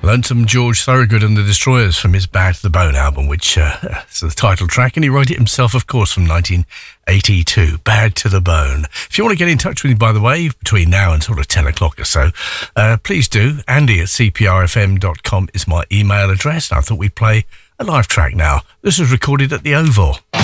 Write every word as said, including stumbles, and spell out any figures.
Lonesome George Thorogood and the Destroyers from his Bad to the Bone album, which uh, is the title track, and he wrote it himself, of course, from nineteen eighty-two, Bad to the Bone. If you want to get in touch with me, by the way, between now and sort of ten o'clock or so, uh, please do. Andy at c p r f m dot com is my email address. I thought we'd play a live track now. This was recorded at the Oval.